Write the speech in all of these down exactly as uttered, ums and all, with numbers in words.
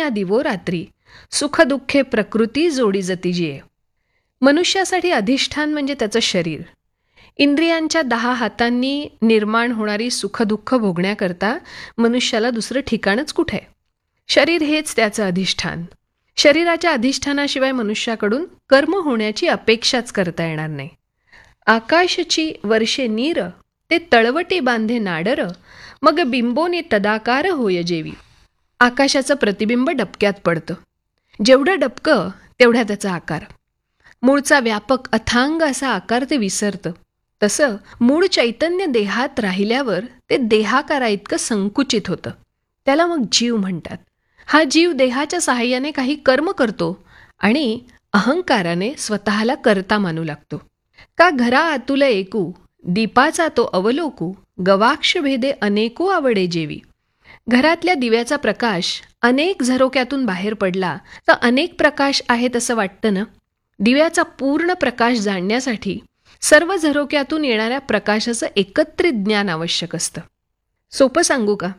या दिवो रात्री, सुख दुःखे प्रकृती जोडी जती जिये. मनुष्यासाठी अधिष्ठान म्हणजे त्याचं शरीर. इंद्रियांच्या दहा हातांनी निर्माण होणारी सुखदुःख भोगण्याकरता मनुष्याला दुसरं ठिकाणच कुठे? शरीर हेच त्याचं अधिष्ठान. शरीराच्या अधिष्ठानाशिवाय मनुष्याकडून कर्म होण्याची अपेक्षाच करता येणार नाही. आकाशची वर्षे नीर, ते तळवटे बांधे नाडर, मग बिंबोने तदाकार होय जेवी. आकाशाचं प्रतिबिंब डबक्यात पडतं. जेवढं डबकं तेवढा त्याचा आकार. मूळचा व्यापक अथांग असा आकार ते विसरतं. तसं मूळ चैतन्य देहात राहिल्यावर ते देहाकारा इतकं संकुचित होतं. त्याला मग जीव म्हणतात. हा जीव देहाच्या सहाय्याने काही कर्म करतो आणि अहंकाराने स्वतःला कर्ता मानू लागतो. का घरा आतुल एकू, दीपाचा तो अवलोकू, गवाक्ष भेदे अनेको आवडे जेवी. घरातल्या दिव्याचा प्रकाश अनेक झरोक्यातून बाहेर पडला तर अनेक प्रकाश आहेत असं वाटतं ना. दिव्याचा पूर्ण प्रकाश जाणण्यासाठी सर्व झरोक्यातून येणाऱ्या प्रकाशाचं एकत्रित ज्ञान आवश्यक असतं. सोपं सांगू का?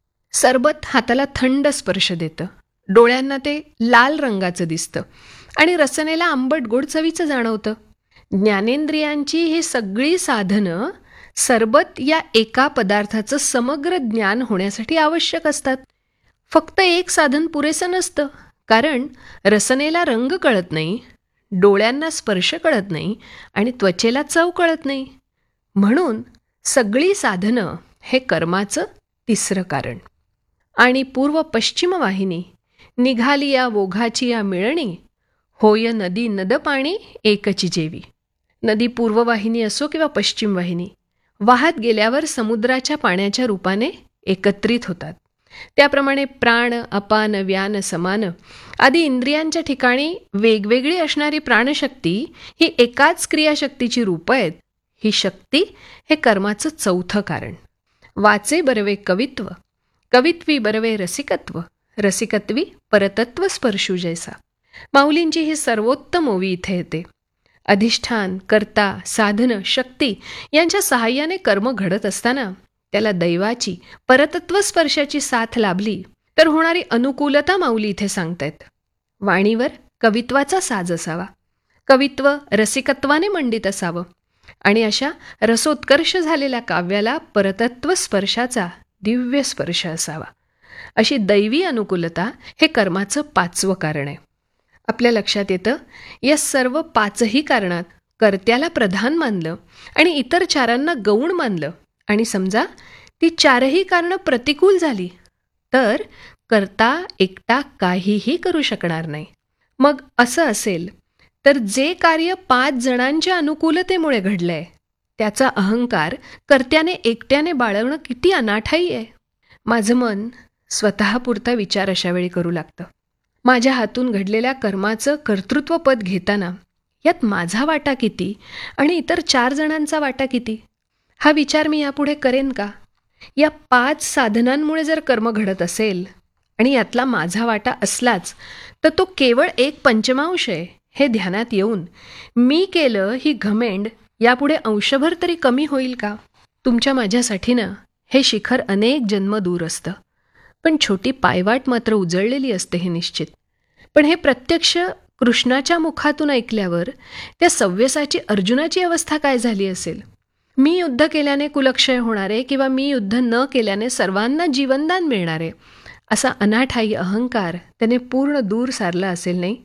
सरबत हाताला थंड स्पर्श देतं, डोळ्यांना ते लाल रंगाचं दिसतं आणि रसनेला आंबट गोड चवीचं जाणवतं. ज्ञानेंद्रियांची ही सगळी साधनं सरबत या एका पदार्थाचं समग्र ज्ञान होण्यासाठी आवश्यक असतात. फक्त एक साधन पुरेसं नसतं, कारण रसनेला रंग कळत नाही, डोळ्यांना स्पर्श कळत नाही आणि त्वचेला चव कळत नाही. म्हणून सगळी साधनं हे कर्माचं तिसरं कारण. आणि पूर्व पश्चिम वाहिनी निघाली या ओघाची या मिळणी, होय नदी नद पाणी एकची जेवी. नदी पूर्ववाहिनी असो किंवा पश्चिम वाहिनी, वाहत गेल्यावर समुद्राच्या पाण्याच्या रूपाने एकत्रित होतात. त्याप्रमाणे प्राण, अपान, व्यान, समान आदी इंद्रियांच्या ठिकाणी वेगवेगळी असणारी प्राणशक्ती ही एकाच क्रियाशक्तीची रूपं आहेत. ही शक्ती हे कर्माचं चौथं कारण. वाचे बरवे कवित्व, कवित्वी बरवे रसिकत्व, रसिकत्वी परतत्व स्पर्शू जैसा. माऊलींची ही सर्वोत्तम ओवी इथे येते. अधिष्ठान, कर्ता, साधन, शक्ती यांच्या सहाय्याने कर्म घडत असताना त्याला दैवाची, परतत्व स्पर्शाची साथ लाभली तर होणारी अनुकूलता माऊली इथे सांगतायत. वाणीवर कवित्वाचा साज असावा, कवित्व रसिकत्वाने मंडित असावं आणि अशा रसोत्कर्ष झालेल्या काव्याला परतत्व स्पर्शाचा दिव्य स्पर्श असावा. अशी दैवी अनुकूलता हे कर्माचं पाचवं कारण आहे. आपल्या लक्षात येतं, या सर्व पाचही कारणात कर्त्याला प्रधान मानलं आणि इतर चारांना गौण मानलं आणि समजा ती चारही कारणं प्रतिकूल झाली तर कर्ता एकटा काहीही करू शकणार नाही. मग असं असेल तर जे कार्य पाच जणांच्या अनुकूलतेमुळे घडलंय त्याचा अहंकार कर्त्याने एकट्याने बाळगणं किती अनाठाई आहे. माझं मन स्वतःपुरता विचार अशावेळी करू लागतं. माझ्या हातून घडलेल्या कर्माचं कर्तृत्वपद घेताना यात माझा वाटा किती आणि इतर चार जणांचा वाटा किती, हा विचार मी यापुढे करेन का? या पाच साधनांमुळे जर कर्म घडत असेल आणि यातला माझा वाटा असलाच तर तो केवळ एक पंचमांश आहे हे ध्यानात येऊन मी केलं ही घमेंड यापुढे अंशभर तरी कमी होईल का? तुमच्या माझ्यासाठी ना हे शिखर अनेक जन्म दूर असतं, पण छोटी पायवाट मात्र उजळलेली असते हे निश्चित. पण हे प्रत्यक्ष कृष्णाच्या मुखातून ऐकल्यावर त्या सव्यसाची अर्जुनाची अवस्था काय झाली असेल? मी युद्ध केल्याने कुलक्षय होणारे किंवा मी युद्ध न केल्याने सर्वांना जीवनदान मिळणारे असा अनाठाई अहंकार त्याने पूर्ण दूर सारला असेल नाही.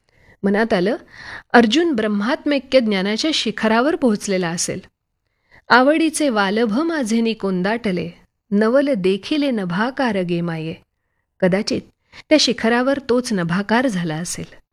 मनात आलं, अर्जुन ब्रह्मात्मैक्य ज्ञानाच्या शिखरावर पोहोचलेला असेल. आवडीचे वालभ माझेनी कोंदाटले, नवल देखिले नभाकार गे माये. कदाचित त्या शिखरावर तोच नभाकार झाला असेल.